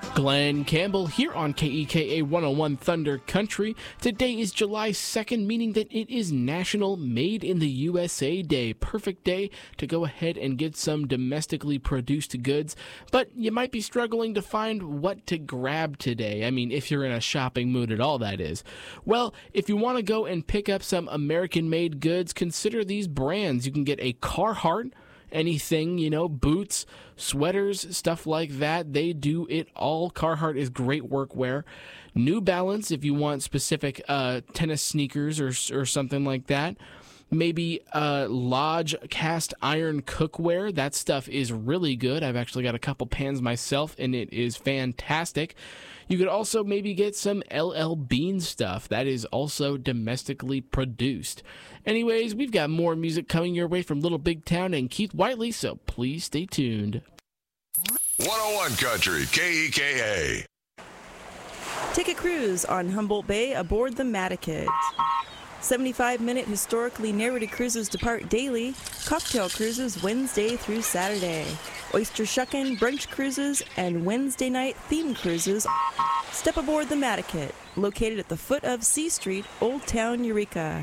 Glenn Campbell here on KEKA 101 Thunder Country. Today is July 2nd, meaning that it is National Made in the USA Day. Perfect day to go ahead and get some domestically produced goods, but you might be struggling to find what to grab today. I mean, if you're in a shopping mood at all, that is. Well, if you want to go and pick up some American-made goods, consider these brands. You can get a Carhartt, anything, boots, sweaters, stuff like that. They do it all. Carhartt is great workwear. New Balance, if you want specific tennis sneakers or something like that. Maybe Lodge cast iron cookware. That stuff is really good. I've actually got a couple pans myself, and it is fantastic. You could also maybe get some LL Bean stuff. That is also domestically produced. Anyways, we've got more music coming your way from Little Big Town and Keith Whiteley, so please stay tuned. 101 Country, KEKA. Take a cruise on Humboldt Bay aboard the Mataket. 75-minute historically narrated cruises depart daily, cocktail cruises Wednesday through Saturday, oyster shuckin', brunch cruises, and Wednesday night theme cruises. Step aboard the Mataket, located at the foot of C Street, Old Town, Eureka.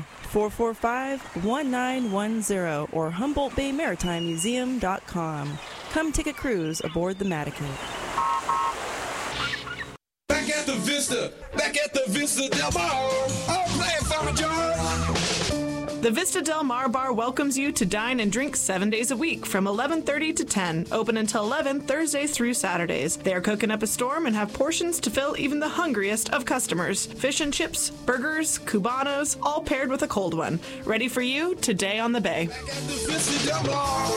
445-1910 or HumboldtBayMaritimeMuseum.com. Come take a cruise aboard the Mataket. Back at the Vista Del Mar. Oh, play it for me, George. The Vista Del Mar Bar welcomes you to dine and drink 7 days a week from 11:30 to 10, open until 11 Thursdays through Saturdays. They are cooking up a storm and have portions to fill even the hungriest of customers. Fish and chips, burgers, cubanos, all paired with a cold one. Ready for you today on the bay. Back at the Vista Del Mar.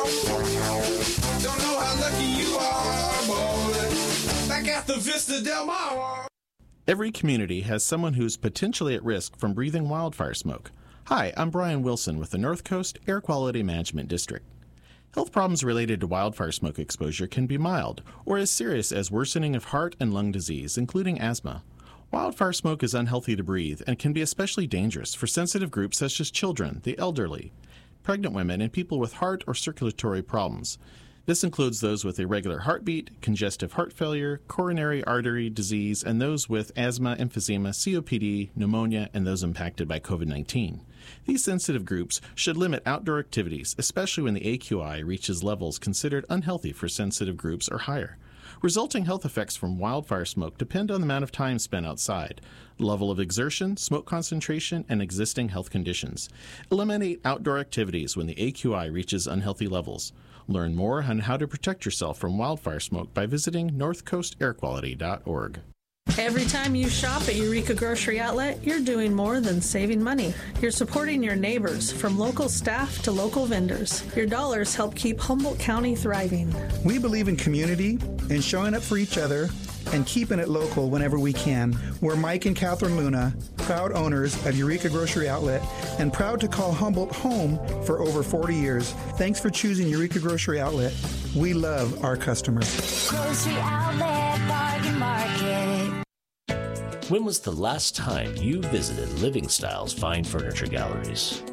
Don't know how lucky you are, boy. Back at the Vista Del Mar. Every community has someone who's potentially at risk from breathing wildfire smoke. Hi, I'm Brian Wilson with the North Coast Air Quality Management District. Health problems related to wildfire smoke exposure can be mild or as serious as worsening of heart and lung disease, including asthma. Wildfire smoke is unhealthy to breathe and can be especially dangerous for sensitive groups such as children, the elderly, pregnant women, and people with heart or circulatory problems. This includes those with irregular heartbeat, congestive heart failure, coronary artery disease, and those with asthma, emphysema, COPD, pneumonia, and those impacted by COVID-19. These sensitive groups should limit outdoor activities, especially when the AQI reaches levels considered unhealthy for sensitive groups or higher. Resulting health effects from wildfire smoke depend on the amount of time spent outside, level of exertion, smoke concentration, and existing health conditions. Eliminate outdoor activities when the AQI reaches unhealthy levels. Learn more on how to protect yourself from wildfire smoke by visiting northcoastairquality.org. Every time you shop at Eureka Grocery Outlet, you're doing more than saving money. You're supporting your neighbors, from local staff to local vendors. Your dollars help keep Humboldt County thriving. We believe in community and showing up for each other and keeping it local whenever we can. We're Mike and Catherine Luna, proud owners of Eureka Grocery Outlet, and proud to call Humboldt home for over 40 years. Thanks for choosing Eureka Grocery Outlet. We love our customers. Grocery Outlet Bargain Market. When was the last time you visited Living Style's fine furniture galleries?